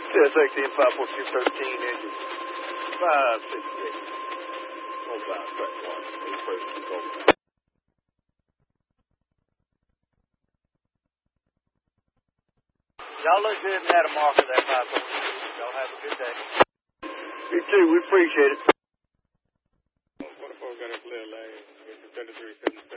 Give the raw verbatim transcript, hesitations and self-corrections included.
S eighteen five four two thirteen engine five sixty-eight. Oh five track one. Eight person control. Y'all look good and had a marker there, five four two. Y'all have a good day. You too. We appreciate it. What if I got a clear lane? thirty-three seventy-seven.